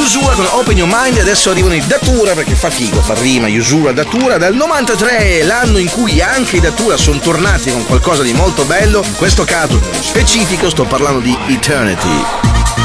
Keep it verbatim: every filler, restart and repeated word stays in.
Usual con Open Your Mind, e adesso arrivano i Datura perché fa figo, fa rima. Usual, Datura dal novantatré, l'anno in cui anche i Datura sono tornati con qualcosa di molto bello. In questo caso specifico sto parlando di Eternity.